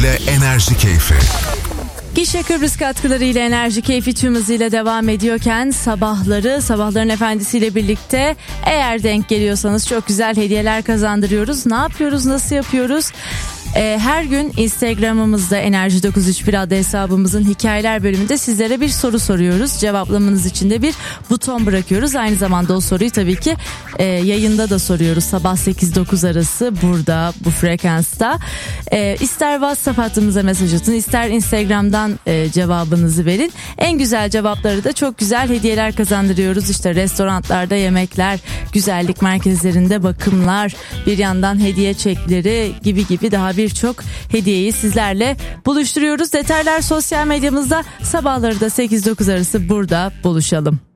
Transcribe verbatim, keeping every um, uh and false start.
ile Enerji Keyfi. Gişe Kıbrıs katkılarıyla Enerji Keyfi tüm hızıyla devam ediyorken sabahları Sabahların Efendisi'yle birlikte eğer denk geliyorsanız çok güzel hediyeler kazandırıyoruz. Ne yapıyoruz, nasıl yapıyoruz? Ee, her gün Instagram'ımızda Enerji dokuz üç bir adlı hesabımızın hikayeler bölümünde sizlere bir soru soruyoruz. Cevaplamanız için de bir buton bırakıyoruz. Aynı zamanda o soruyu tabii ki e, yayında da soruyoruz. Sabah sekiz dokuz arası burada bu frekansta. E, ister WhatsApp hattımıza mesaj atın, ister Instagram'dan e, cevabınızı verin. En güzel cevapları da çok güzel hediyeler kazandırıyoruz. İşte restoranlarda yemekler, güzellik merkezlerinde bakımlar, bir yandan hediye çekleri gibi gibi daha bir birçok hediyeyi sizlerle buluşturuyoruz. Detaylar sosyal medyamızda. Sabahları da sekiz dokuz arası burada buluşalım.